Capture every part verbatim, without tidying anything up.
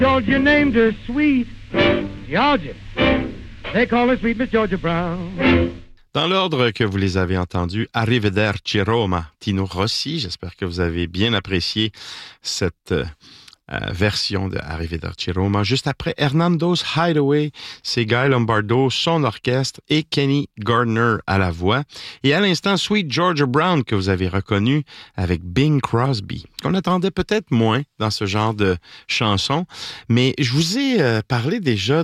Georgia named her Sweet Georgia. They call her Sweet Miss Georgia Brown. Dans l'ordre que vous les avez entendus, Arrivederci Roma, Tino Rossi. J'espère que vous avez bien apprécié cette euh, version de Arrivederci Roma. Juste après, Hernando's Hideaway, c'est Guy Lombardo, son orchestre et Kenny Gardner à la voix. Et à l'instant, Sweet Georgia Brown, que vous avez reconnu avec Bing Crosby, qu'on attendait peut-être moins dans ce genre de chanson. Mais je vous ai euh, parlé déjà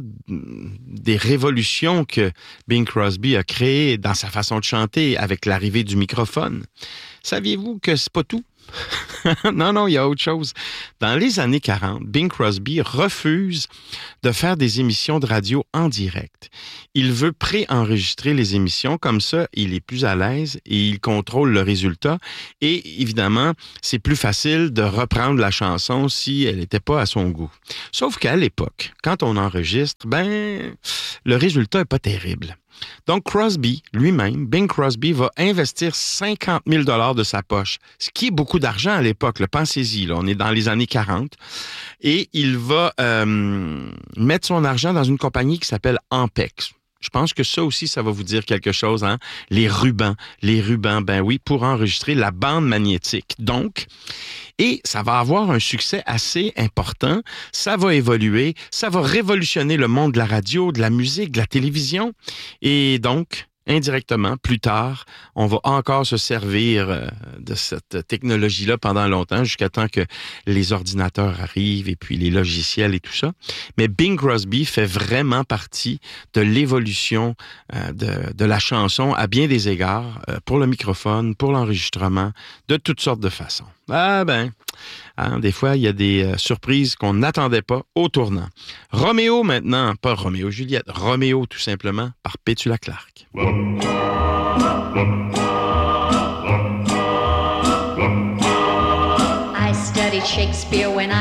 des révolutions que Bing Crosby a créées dans sa façon de chanter avec l'arrivée du microphone. Saviez-vous que c'est pas tout? non, non, il y a autre chose. Dans les années quarante, Bing Crosby refuse de faire des émissions de radio en direct. Il veut pré-enregistrer les émissions, comme ça, il est plus à l'aise et il contrôle le résultat. Et évidemment, c'est plus facile de reprendre la chanson si elle n'était pas à son goût. Sauf qu'à l'époque, quand on enregistre, ben, le résultat n'est pas terrible. Donc, Crosby, lui-même, Bing Crosby, va investir cinquante mille dollars de sa poche, ce qui est beaucoup d'argent à l'époque. Là, pensez-y, là, on est dans les années quarante. Et il va euh, mettre son argent dans une compagnie qui s'appelle Ampex. Je pense que ça aussi, ça va vous dire quelque chose, hein? Les rubans, les rubans, ben oui, pour enregistrer la bande magnétique. Donc, et ça va avoir un succès assez important. Ça va évoluer, ça va révolutionner le monde de la radio, de la musique, de la télévision. Et donc, indirectement, plus tard, on va encore se servir euh, de cette technologie-là pendant longtemps, jusqu'à temps que les ordinateurs arrivent et puis les logiciels et tout ça. Mais Bing Crosby fait vraiment partie de l'évolution euh, de, de la chanson à bien des égards, euh, pour le microphone, pour l'enregistrement, de toutes sortes de façons. Ah ben, hein, des fois, il y a des euh, surprises qu'on n'attendait pas au tournant. Roméo maintenant, pas Roméo Juliette, Roméo tout simplement, par Petula Clark. I studied Shakespeare when I